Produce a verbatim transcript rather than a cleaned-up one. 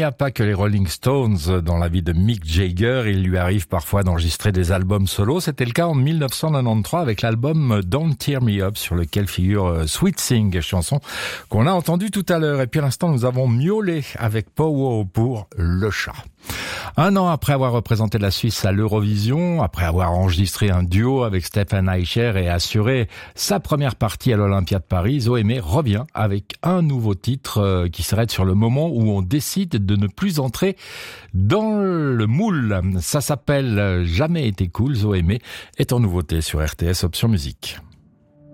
n'y a pas que les Rolling Stones dans la vie de Mick Jagger. Il lui arrive parfois d'enregistrer des albums solo. C'était le cas en mille neuf cent quatre-vingt-treize avec l'album Don't Tear Me Up, sur lequel figure Sweet Sing, chanson qu'on a entendue tout à l'heure. Et puis à l'instant, nous avons miaulé avec Powo pour Le Chat. Un an après avoir représenté la Suisse à l'Eurovision, après avoir enregistré un duo avec Stephen Eicher et assuré sa première partie à l'Olympia de Paris, Zoémé revient avec un nouveau titre qui s'arrête sur le moment où on décide de ne plus entrer dans le moule. Ça s'appelle Jamais été cool. Zoémé est en nouveauté sur R T S Option Musique.